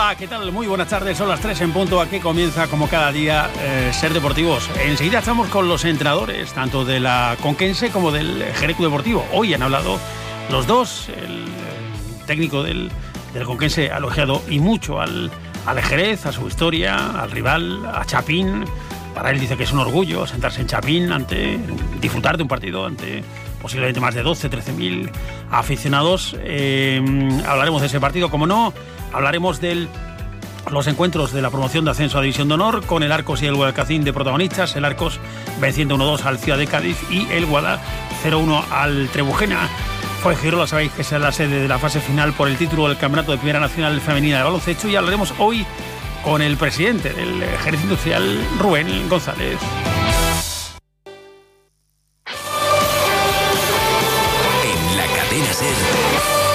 Hola, ¿qué tal? Muy buenas tardes, son las 3 en punto. Aquí comienza, como cada día, Ser Deportivos. Enseguida estamos con los entrenadores, tanto de la Conquense como del Jerez Club Deportivo. Hoy han hablado los dos, el técnico del Conquense ha elogiado y mucho al Jerez, a su historia, al rival, a Chapín. Para él dice que es un orgullo sentarse en Chapín, disfrutar de un partido ante posiblemente más de 13.000 aficionados. Hablaremos de ese partido, como no. Hablaremos de los encuentros de la promoción de ascenso a División de Honor, con el Arcos y el Guadalcacín de protagonistas. El Arcos venciendo 1-2 al Ciudad de Cádiz y el Guadalajara 0-1 al Trebujena. Fuengirola, sabéis que es la sede de la fase final por el título del Campeonato de Primera Nacional Femenina de Baloncesto, y hablaremos hoy con el presidente del Jerez Industrial, Rubén González.